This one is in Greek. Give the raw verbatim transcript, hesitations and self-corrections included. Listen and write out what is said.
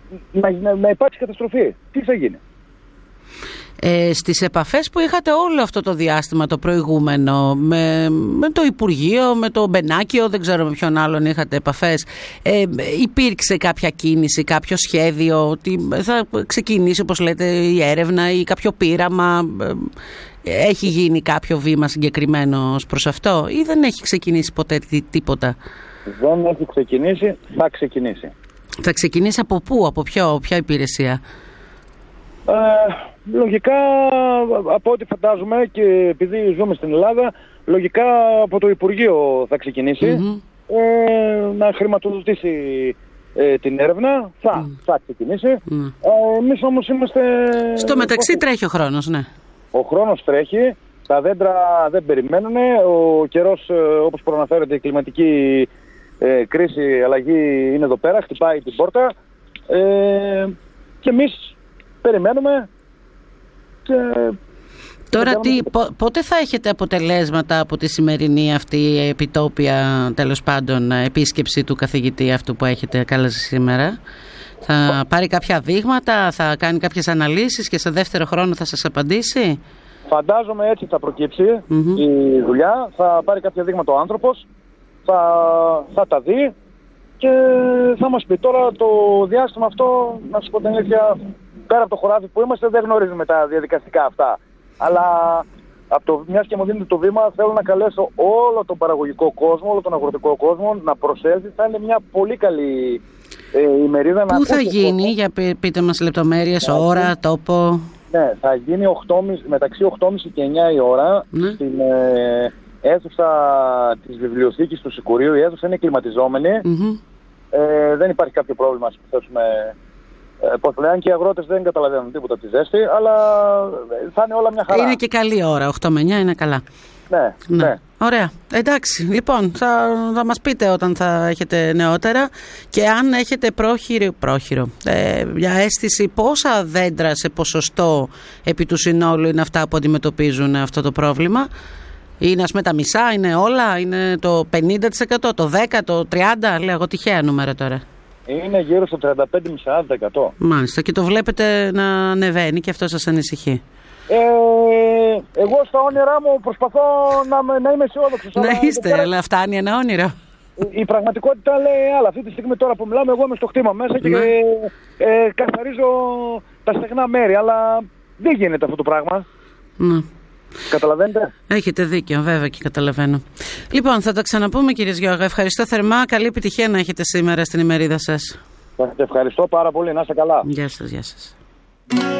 να, να, να υπάρξει καταστροφή. Τι θα γίνει? Ε, στις επαφές που είχατε όλο αυτό το διάστημα το προηγούμενο με, με το Υπουργείο, με το Μπενάκιο, δεν ξέρω με ποιον άλλον είχατε επαφές, ε, υπήρξε κάποια κίνηση, κάποιο σχέδιο ότι θα ξεκινήσει, όπως λέτε, η έρευνα ή κάποιο πείραμα? Ε, έχει γίνει κάποιο βήμα συγκεκριμένο ως προς αυτό ή δεν έχει ξεκινήσει ποτέ τίποτα? Δεν έχει ξεκινήσει, θα ξεκινήσει. Θα ξεκινήσει από πού, από ποιο, ποια υπηρεσία? Ε, λογικά από ό,τι φαντάζομαι και επειδή ζούμε στην Ελλάδα, λογικά από το Υπουργείο θα ξεκινήσει mm-hmm. ε, να χρηματοδοτήσει ε, την έρευνα. Θα, mm. θα ξεκινήσει. Mm. Ε, εμείς όμως είμαστε... Στο μεταξύ πώς... τρέχει ο χρόνος, ναι. Ο χρόνος τρέχει, τα δέντρα δεν περιμένουν, ο καιρός, όπως προαναφέρεται, η κλιματική ε, κρίση, αλλαγή είναι εδώ πέρα, χτυπάει την πόρτα ε, και εμείς περιμένουμε και... Τώρα τι, πότε θα έχετε αποτελέσματα από τη σημερινή αυτή επιτόπια, τέλος πάντων, επίσκεψη του καθηγητή αυτού που έχετε κάλεσει σήμερα? Θα πάρει κάποια δείγματα, θα κάνει κάποιες αναλύσεις και σε δεύτερο χρόνο θα σας απαντήσει? Φαντάζομαι έτσι θα προκύψει mm-hmm. η δουλειά, θα πάρει κάποια δείγματα ο άνθρωπος, θα, θα τα δει και θα μας πει. Τώρα το διάστημα αυτό, να σας πω την αλήθεια, πέρα από το χωράφι που είμαστε δεν γνωρίζουμε τα διαδικαστικά αυτά. Αλλά από το, μιας και μου δίνετε το βήμα, θέλω να καλέσω όλο τον παραγωγικό κόσμο, όλο τον αγροτικό κόσμο να προσέλθει. Θα είναι μια πολύ καλή ε, ημερίδα. Πού θα γίνει, κόσμο. Για πείτε μας λεπτομέρειες, θα ώρα, γίνει, τόπο? Ναι, θα γίνει οκτώ, μεταξύ οκτώ και μισή και εννιά η ώρα ναι. στην ε, αίθουσα της βιβλιοθήκης του Σικουρίου. Η αίθουσα είναι κλιματιζόμενη. Mm-hmm. Ε, δεν υπάρχει κάποιο πρόβλημα να θέσουμε. Ε, πώς λέει, αν και οι αγρότες δεν καταλαβαίνουν τίποτα από τη ζέστη, αλλά θα είναι όλα μια χαρά. Είναι και καλή ώρα, οκτώ με εννιά είναι καλά. Ναι, ναι. ναι. Ωραία. Εντάξει, λοιπόν, θα, θα μας πείτε όταν θα έχετε νεότερα και αν έχετε πρόχειρο, πρόχειρο ε, μια αίσθηση πόσα δέντρα σε ποσοστό επί του συνόλου είναι αυτά που αντιμετωπίζουν αυτό το πρόβλημα. Είναι ας πούμε τα μισά, είναι όλα, είναι το πενήντα τοις εκατό, το δέκα τοις εκατό, το τριάντα τοις εκατό, λέω εγώ τυχαία νούμερα τώρα. Είναι γύρω στο τριάντα πέντε με σαράντα τοις εκατό. Μάλιστα, και το βλέπετε να ανεβαίνει και αυτό σας ανησυχεί? Ε, εγώ στα όνειρά μου προσπαθώ να, να είμαι αισιόδοξος. Να είστε, πέρα... αλλά φτάνει ένα όνειρο. Η, η πραγματικότητα λέει άλλα. Αυτή τη στιγμή τώρα που μιλάμε, εγώ είμαι στο χτήμα μέσα και ναι. ε, ε, καθαρίζω τα στεγνά μέρη. Αλλά δεν γίνεται αυτό το πράγμα. Ναι. Καταλαβαίνετε. Έχετε δίκιο, βέβαια, και καταλαβαίνω. Λοιπόν, θα τα ξαναπούμε, κύριε Γιώργα. Ευχαριστώ θερμά. Καλή επιτυχία να έχετε σήμερα στην ημερίδα σας. Ευχαριστώ πάρα πολύ. Να είστε καλά. Γεια σας, γεια σας.